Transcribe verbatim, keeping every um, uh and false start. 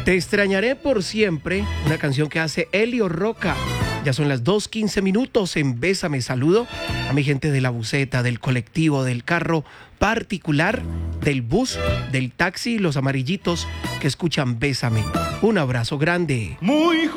Te extrañaré por siempre, una canción que hace Elio Roca. Ya son las dos quince minutos en Bésame. Saludo a mi gente de la buseta, del colectivo, del carro particular, del bus, del taxi y los amarillitos que escuchan Bésame. Un abrazo grande. Muy